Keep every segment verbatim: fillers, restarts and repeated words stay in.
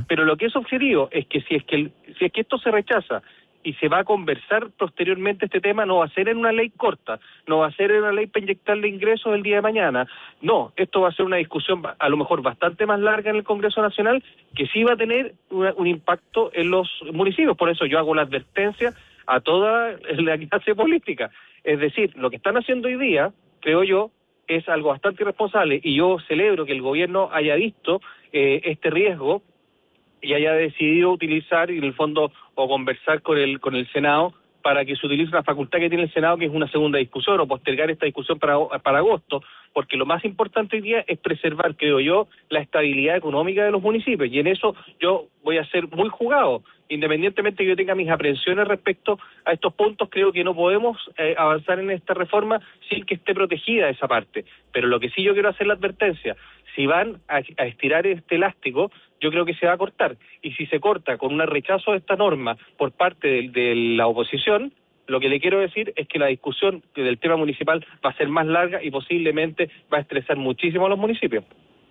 Pero lo que es objetivo es que si es que, el, si es que esto se rechaza y se va a conversar posteriormente este tema, no va a ser en una ley corta, no va a ser en una ley para inyectarle ingresos el día de mañana, no, esto va a ser una discusión a lo mejor bastante más larga en el Congreso Nacional, que sí va a tener una, un impacto en los municipios. Por eso yo hago la advertencia a toda la clase política, es decir, lo que están haciendo hoy día, creo yo, es algo bastante irresponsable, y yo celebro que el gobierno haya visto eh, este riesgo y haya decidido utilizar, en el fondo, o conversar con el con el Senado para que se utilice la facultad que tiene el Senado, que es una segunda discusión, o postergar esta discusión para, para agosto, porque lo más importante hoy día es preservar, creo yo, la estabilidad económica de los municipios, y en eso yo voy a ser muy jugado, independientemente que yo tenga mis aprensiones respecto a estos puntos. Creo que no podemos eh, avanzar en esta reforma sin que esté protegida esa parte, pero lo que sí yo quiero hacer la advertencia: si van a, a estirar este elástico, yo creo que se va a cortar, y si se corta con un rechazo de esta norma por parte de, de la oposición, lo que le quiero decir es que la discusión del tema municipal va a ser más larga y posiblemente va a estresar muchísimo a los municipios.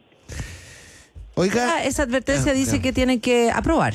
Oiga, esa advertencia dice ah, que tienen que aprobar.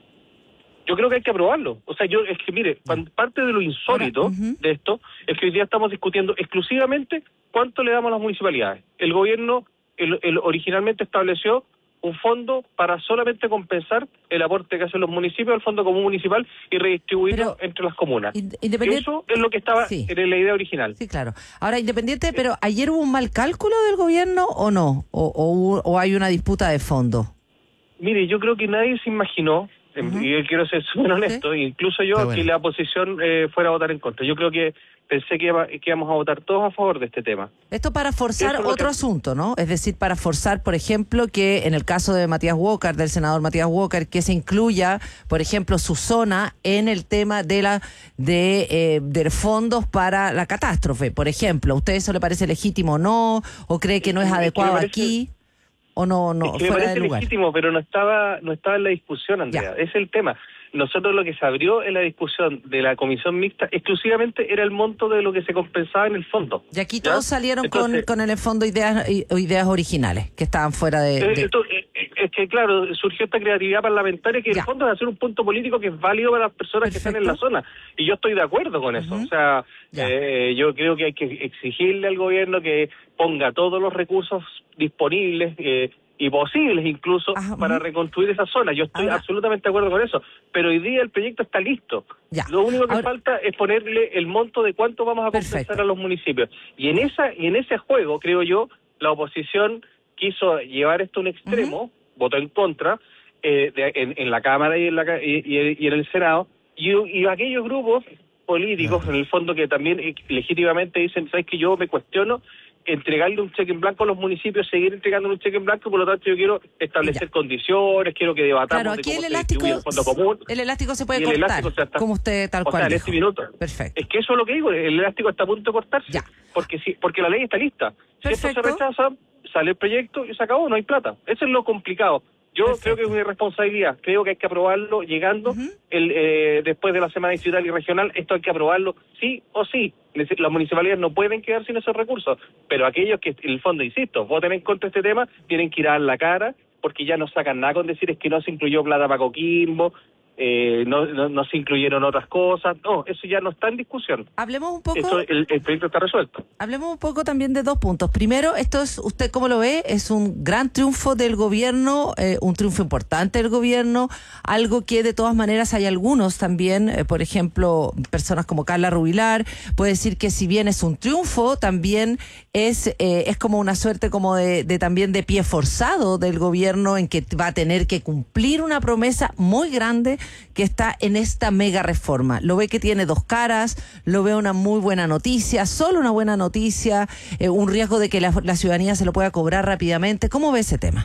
Yo creo que hay que aprobarlo. O sea, yo es que, mire, parte de lo insólito Ahora, uh-huh. de esto es que hoy día estamos discutiendo exclusivamente cuánto le damos a las municipalidades. El gobierno el, el originalmente estableció un fondo para solamente compensar el aporte que hacen los municipios al Fondo Común Municipal y redistribuirlo pero, entre las comunas. Independiente... Eso es lo que estaba sí. en la idea original. Sí, claro. Ahora, independiente, pero ¿ayer hubo un mal cálculo del gobierno o no? ¿O, o, o hay una disputa de fondo? Mire, yo creo que nadie se imaginó, uh-huh. y quiero ser súper honesto, ¿sí? Incluso yo, bueno. que la oposición eh, fuera a votar en contra. Yo creo que pensé que, iba, que íbamos a votar todos a favor de este tema. Esto para forzar otro que... asunto, ¿no? Es decir, para forzar, por ejemplo, que en el caso de Matías Walker, del senador Matías Walker, que se incluya, por ejemplo, su zona en el tema de la de, eh, de fondos para la catástrofe, por ejemplo. ¿A usted eso le parece legítimo o no? ¿O cree que no es, es adecuado parece... aquí? ¿O no, no es que fuera me parece de lugar? legítimo, pero no estaba no estaba en la discusión, Andrea. Ese es el tema. Nosotros lo que se abrió en la discusión de la comisión mixta exclusivamente era el monto de lo que se compensaba en el fondo. Y aquí ¿ya? todos salieron Entonces, con, con en el fondo ideas ideas originales que estaban fuera de... Eh, de... Esto, eh, es que claro, surgió esta creatividad parlamentaria que en el fondo es hacer un punto político que es válido para las personas Perfecto. que están en la zona. Y yo estoy de acuerdo con eso. Uh-huh. O sea, eh, yo creo que hay que exigirle al gobierno que ponga todos los recursos disponibles, eh, y posibles incluso, Ajá, para uh-huh. reconstruir esa zona. Yo estoy Ahora, absolutamente de acuerdo con eso, pero hoy día el proyecto está listo. Ya. Lo único que Ahora, falta es ponerle el monto de cuánto vamos a compensar perfecto. a los municipios. Y en esa y en ese juego, creo yo, la oposición quiso llevar esto a un extremo, uh-huh. votó en contra, eh, de, en, en la Cámara y en, la, y, y, y en el Senado, y, y aquellos grupos políticos, uh-huh. en el fondo, que también eh, legítimamente dicen, ¿sabes que yo me cuestiono entregarle un cheque en blanco a los municipios, seguir entregándole un cheque en blanco? Por lo tanto yo quiero establecer ya. condiciones, quiero que debatamos claro, de aquí cómo el se elástico, distribuye el fondo común. El elástico se puede el cortar, elástico, o sea, está, como usted tal o cual sea, en dijo. este minuto. Perfecto. Es que eso es lo que digo, el elástico está a punto de cortarse, ya. porque si porque la ley está lista. Si Perfecto. esto se rechaza, sale el proyecto y se acabó, no hay plata. Eso es lo complicado. Yo Perfecto. creo que es una irresponsabilidad, creo que hay que aprobarlo llegando uh-huh. el eh, después de la semana distrital y regional, esto hay que aprobarlo sí o sí. Las municipalidades no pueden quedar sin esos recursos, pero aquellos que, en el fondo, insisto, voten en contra de este tema, tienen que ir a dar la cara, porque ya no sacan nada con decir es que no se incluyó plata para Coquimbo, eh, no, no, no se incluyeron otras cosas. No, eso ya no está en discusión. Hablemos un poco... Eso, el, el proyecto está resuelto. Hablemos un poco también de dos puntos. Primero, esto es, ¿usted cómo lo ve? Es un gran triunfo del gobierno, eh, un triunfo importante del gobierno, algo que de todas maneras hay algunos también, eh, por ejemplo, personas como Carla Rubilar, puede decir que si bien es un triunfo, también es eh, es como una suerte como de, de también de pie forzado del gobierno, en que va a tener que cumplir una promesa muy grande que está en esta mega reforma. Lo ve que tiene dos caras, lo ve una muy buena noticia, solo una buena noticia, eh, un riesgo de que la, la ciudadanía se lo pueda cobrar rápidamente. ¿Cómo ve ese tema?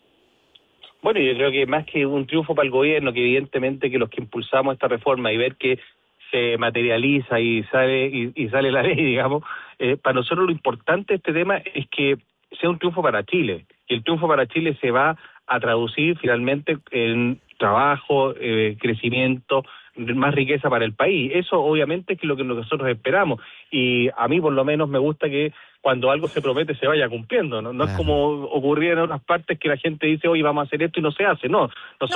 Bueno, yo creo que más que un triunfo para el gobierno, que evidentemente que los que impulsamos esta reforma y ver que se materializa y sale y, y sale la ley, digamos, eh, para nosotros lo importante de este tema es que sea un triunfo para Chile, y el triunfo para Chile se va a traducir finalmente en trabajo, eh, crecimiento, más riqueza para el país. Eso obviamente es lo que nosotros esperamos, y a mí por lo menos me gusta que cuando algo se promete se vaya cumpliendo, no, no claro. es como ocurría en otras partes que la gente dice, hoy vamos a hacer esto y no se hace, no. Nosotros